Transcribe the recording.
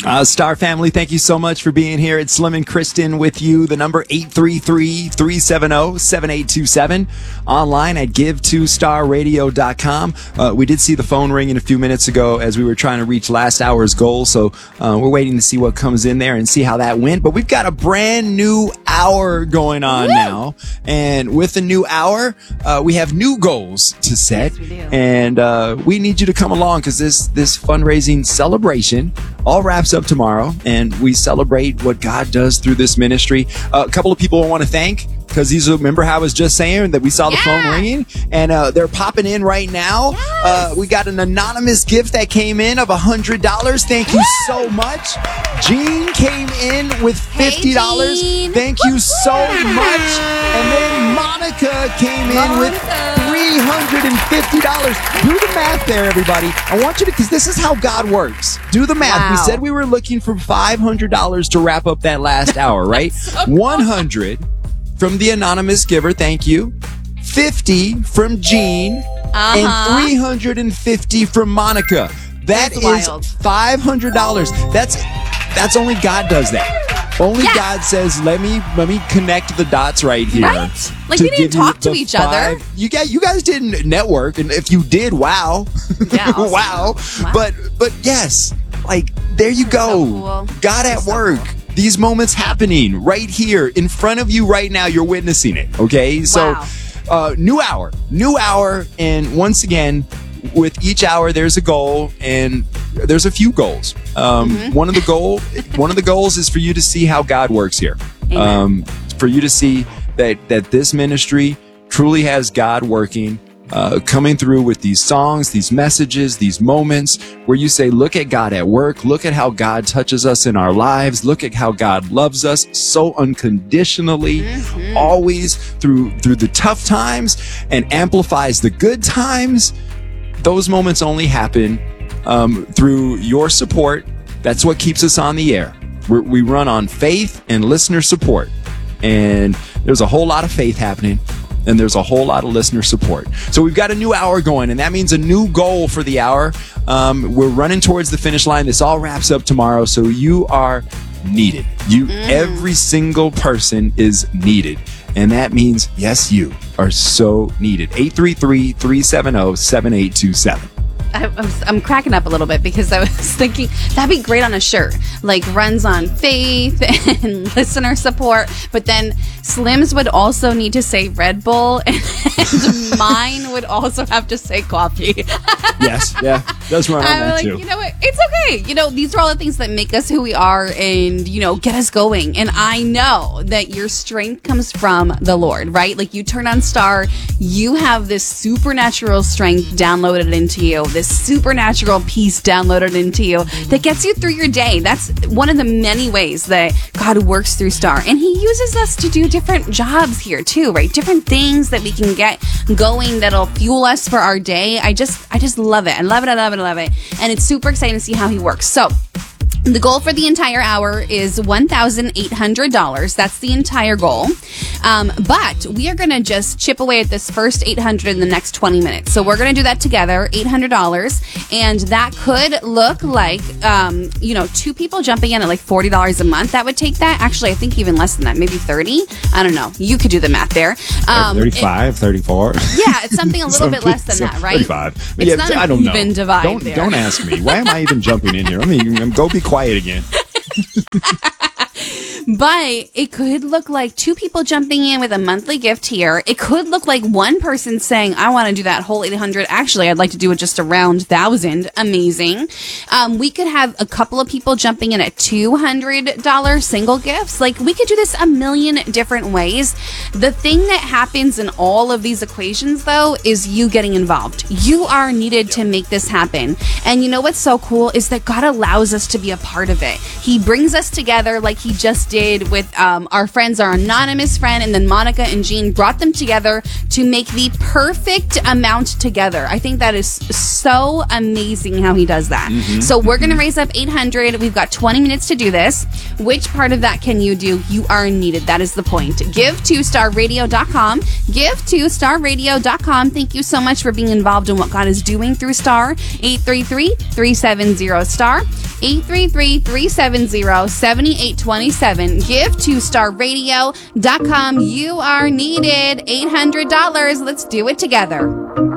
Star family, thank you so much for being here. It's Slim and Kristen with you. The number 833-370-7827. Online at give2starradio.com. We did see the phone ringing a few minutes ago as we were trying to reach last hour's goal. So we're waiting to see what comes in there and see how that went. But we've got a brand new hour going on now. And with the new hour, we have new goals to set. Yes, we do. And we need you to come along because this fundraising celebration all wraps up tomorrow, and we celebrate what God does through this ministry. A couple of people I want to thank because remember how I was just saying that we saw the phone ringing, and they're popping in right now. Yes. We got an anonymous gift that came in of $100. Thank you so much. Jean came in with $50. Jean. Thank you so much. And then Monica came in with $350. Do the math there, everybody. I want you to, because this is how God works. Do the math. Wow. We said we were looking for $500 to wrap up that last hour, right? 100 from the anonymous giver. Thank you. 50 from Jean. And 350 from Monica. That That's is wild. $500. That's only God does that. Only God says, let me connect the dots right here. Right? Like, to we didn't give you talk to the each other. You guys didn't network, and if you did, wow. Yeah, awesome. wow. Wow. But yes, like, there you go. So cool. God at So work. cool. These moments happening right here in front of you right now. You're witnessing it. Okay. So, new hour, and once again, with each hour, there's a goal, and there's a few goals. One of the goals is for you to see how God works here. For you to see that this ministry truly has God working, coming through with these songs, these messages, these moments where you say, look at God at work. Look at how God touches us in our lives. Look at how God loves us so unconditionally, always through the tough times, and amplifies the good times. Those moments only happen through your support. That's what keeps us on the air. We run on faith and listener support. And there's a whole lot of faith happening, and there's a whole lot of listener support. So we've got a new hour going, and that means a new goal for the hour. We're running towards the finish line. This all wraps up tomorrow, so you are needed. Every single person is needed. And that means, yes, you are so needed. 833-370-7827. I'm cracking up a little bit because I was thinking that'd be great on a shirt, like runs on faith and listener support. But then Slim's would also need to say Red Bull, and mine would also have to say coffee. Yes, yeah, does run on I'm that like, too. you know what? It's okay. These are all the things that make us who we are and, get us going. And I know that your strength comes from the Lord, right? Like, you turn on Star, you have this supernatural strength downloaded into you, this supernatural peace downloaded into you that gets you through your day. That's one of the many ways that God works through Star. And He uses us to do different jobs here too, right? Different things that we can get going that'll fuel us for our day. I just love it. I love it. And it's super exciting to see how He works. So the goal for the entire hour is $1,800. That's the entire goal. But we are going to just chip away at this first $800 in the next 20 minutes. So we're going to do that together, $800. And that could look like, two people jumping in at like $40 a month. That would take that. Actually, I think even less than that, maybe 30. I don't know. You could do the math there. 35, 34. Yeah, it's something a little bit less than that, right? 35. It's not an even divide there. Don't ask me. Why am I even jumping in here? Go be quiet again. But it could look like two people jumping in with a monthly gift here. It could look like one person saying, I want to do that whole 800. Actually, I'd like to do it just around 1,000. Amazing. We could have a couple of people jumping in at $200 single gifts. Like, we could do this a million different ways. The thing that happens in all of these equations, though, is you getting involved. You are needed to make this happen. And you know what's so cool is that God allows us to be a part of it. He brings us together like He just did with our friends, our anonymous friend, and then Monica and Jean brought them together to make the perfect amount together. I think that is so amazing how He does that. So we're going to raise up 800. We've got 20 minutes to do this. Which part of that can you do? You are needed. That is the point. Give2starradio.com. Give2starradio.com. Thank you so much for being involved in what God is doing through Star. 833-370-STAR. 833-370-7827. Give to starradio.com. You are needed. $800. Let's do it together.